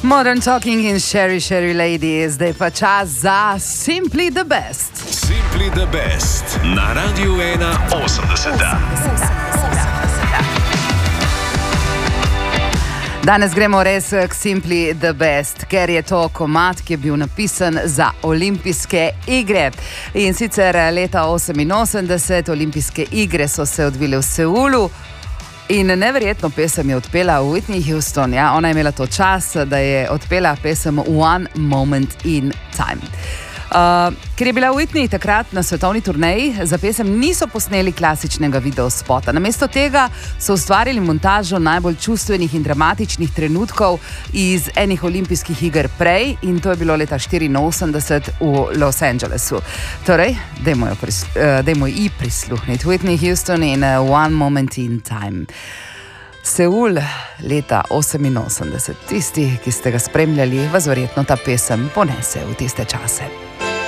Modern Talking in Sherry Sherry Lady, zdaj pa čas za Simply the Best. Simply the Best na Radiu 1.80. Danes gremo res k Simply the Best, ker je to komad, ki je bil napisan za olimpijske igre. In sicer leta 1988 olimpijske igre so se odvile v Seulu. In neverjetno pesem je odpela Whitney Houston. Ja, ona je imela to čas, da je odpela pesem One Moment in Time. Ker je bila Whitney takrat na svetovni turneji, za pesem niso posneli klasičnega videospota. Namesto tega so ustvarili montažo najbolj čustvenih in dramatičnih trenutkov iz enih olimpijskih iger prej, in to je bilo leta 1984 v Los Angelesu. Torej, dajmo ji prisluhniti. Whitney Houston in One Moment in Time. Seul leta 1988. Tisti, ki ste ga spremljali, vas verjetno ta pesem ponese v tiste čase.